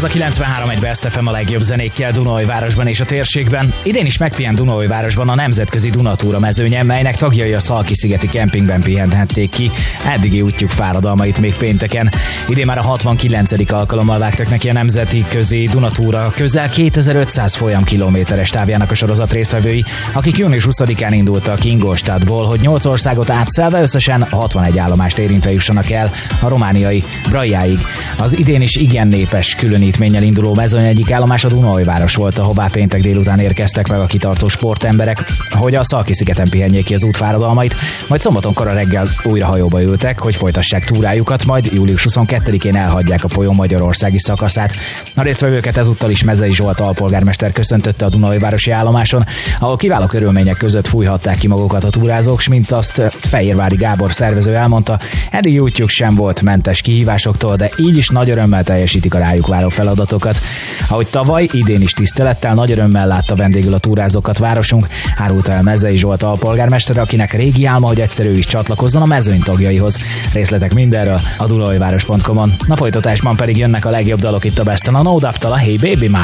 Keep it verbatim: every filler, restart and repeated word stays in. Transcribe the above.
Ez a kilencvenhárom egy Best ef em a legjobb zenékkel Dunaújvárosban és a térségben. Idén is megpihent Dunaújvárosban a Nemzetközi Dunatúra mezőnye, melynek tagjai a Szalki-szigeti kempingben pihenhették ki eddigi útjuk fáradalmait még pénteken. Idén már a hatvankilencedik alkalommal vágtak neki a Nemzetközi Dunatúra közel kétezer-ötszáz folyamkilométeres távjának a sorozat résztvevői, akik június huszadikán indultak Ingolstadtból, hogy nyolc országot átszelve összesen hatvanegy állomást érintve jussanak el a romániai Braiáig. Az idén is igen népes különítménnyel induló mezőny egyik állomás a Dunaújváros volt, ahová péntek délután érkeztek meg a kitartó sportemberek, hogy a Szalki-szigeten pihenjék ki az útfáradalmait, majd szombaton kora reggel újra hajóba ültek, hogy folytassák túrájukat, majd július huszonkettedikén elhagyják a folyó magyarországi szakaszát. A résztvevőket ezúttal is Mezei Zsolt alpolgármester köszöntötte a Dunaújvárosi állomáson, ahol kiváló körülmények között fújhatták ki magukat a túrázók, s mint azt Fehérvári Gábor szervező elmondta, eddigi útjuk sem volt mentes kihívásoktól, de így is nagy örömmel teljesítik a rájuk váró feladatokat. Ahogy tavaly, idén is tisztelettel, nagy örömmel látta vendégül a túrázókat városunk, árulta el Mezei Zsolt alpolgármester, akinek régi álma, hogy egyszer ő is csatlakozzon a mezőny tagjaihoz. Részletek mindenről a dunaújváros pont com-on. A folytatásban pedig jönnek a legjobb dalok itt a Besten, a No Doubt-tal, a Hey Baby.